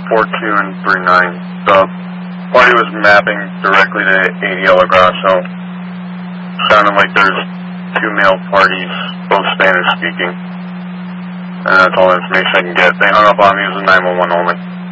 42 and 39. The party was mapping directly to 80 El Grasso. Sounded like there's 2 male parties, both Spanish speaking. And that's all the information I can get. They hung up on me. It was a 911 only.